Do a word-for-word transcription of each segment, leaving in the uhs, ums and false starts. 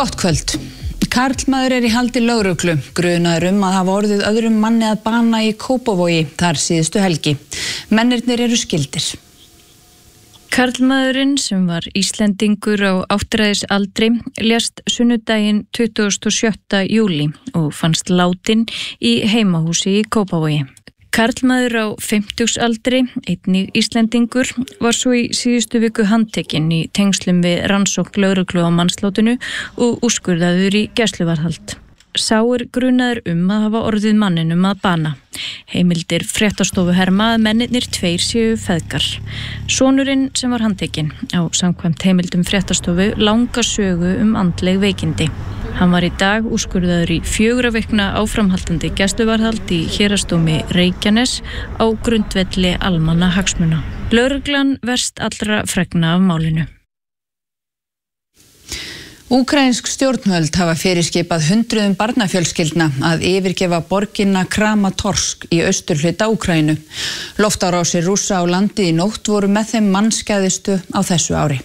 Gott kvöld. Karlmaður er í haldi lögreglu, grunaður um að hafa orðið öðrum manni að bana í Kópavogi þar síðustu helgi. Mennirnir eru skyldir. Karlmaðurinn, sem var Íslendingur á áttræðisaldri, lést sunnudaginn tuttugasta og sjötta júlí og fannst látinn í heimahúsi í Kópavogi. Karlmaður á fimmtugsaldri, einnig Íslendingur, var svo í síðustu viku handtekinn í tengslum við rannsókn lögreglu á mannslátinu og úrskurðaður í gæsluvarðhald. Sá er grunaður um að hafa orðið manninum að bana. Heimildir fréttastofu herma að mennirnir tveir séu feðgar. Sonurinn sem var handtekinn á samkvæmt heimildum fréttastofu langa sögu um andleg veikindi. Hann var í dag úrskurðaður í fjögurra vikna áframhaldandi gæsluvarðhald í héraðsdómi Reykjanes á grundvelli almanna hagsmuna. Lögreglan verst allra fregna af málinu. Úkraínsk stjórnvöld hafa fyrirskipað hundruðum barnafjölskyldna að yfirgefa borgina Kramatorsk í austurhluta Úkraínu. Loftárásir Rússa á landi í nótt voru með þeim mannskæðustu á þessu ári.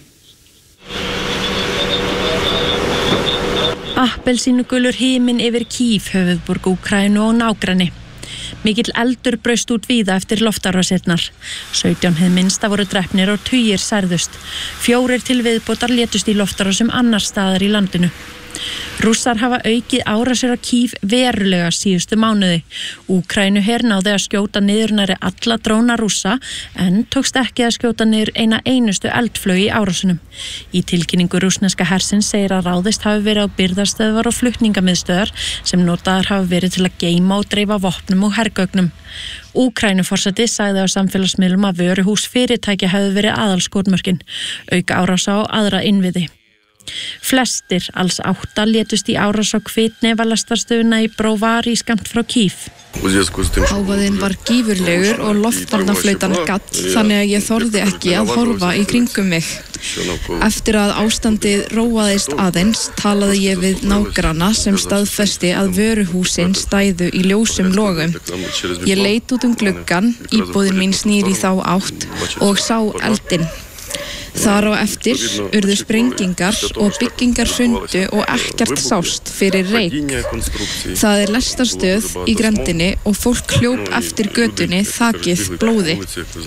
Appelsínugulur himinn yfir Kív, höfuðborg Úkraínu og nágrenni. Mikill eldur braust út víða eftir loftárásirnar. sautján hið minnsta voru drepnir og tugir særðust. Fjórir til viðbótar létust í loftárásum annars staðar í landinu. Rússar hafa aukið árásir á Kív verulega síðustu mánuði. Úkraínu her náði að skjóta niður nærri alla dróna Rússa en tókst ekki að skjóta niður eina einustu eldflaug í árásunum. Í tilkynningu rússneska hersins segir að ráðist hafi verið á birgðastöðvar og flutningamiðstöðvar sem notaðar hafi verið til að geyma og dreifa vopnum og hergögnum. Úkraínuforseti sagði á samfélagsmiðlum að vöruhús fyrirtækja hefði verið aðalskotmörkin, auka árása á aðra innviði. Flestir, alls átta, létust í árás á Kvitnevallastarstöðuna í Bróvari skammt frá Kív. Hávaðinn var gífurlegur og loftvarnaflautan gall, þannig að ég þorði ekki að horfa í kringum mig. Eftir að ástandið róaðist aðeins talaði ég við nágranna sem staðfesti að vöruhúsin stæðu í ljósum logum. Ég leit út um gluggann, íbúðin mín snýr í þá átt og sá eldinn. Þar á eftir urðu sprengingar og byggingar hrundu og ekkert sást fyrir reyk. Það er lestarstöð í grenndinni og fólk hljóp eftir götunni þakið blóði.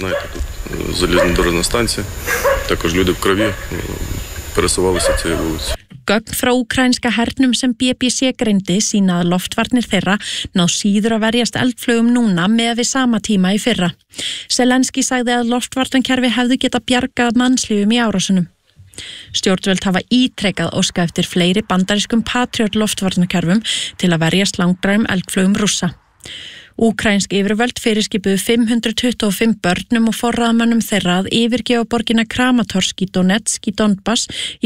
Gögn frá úkraínska hernum sem B B C greindi sýna að loftvarnir þeirra ná síður að verjast eldflaugum núna með við sama tíma í fyrra. Zelenski sagði að loftvarnarkerfi hefðu getað bjargað mannslífum í árásunum. Stjórnvöld hafa ítrekað óska eftir fleiri bandarískum Patriot loftvarnarkerfum til að verjast langdrægum eldflaugum Rússa. Úkraínsk yfirvöld fyrirskipuðu fimm hundruð tuttugu og fimm börnum og forráðamönnum þeirra að yfirgefa borgina Kramatorsk í Donetsk í Donbass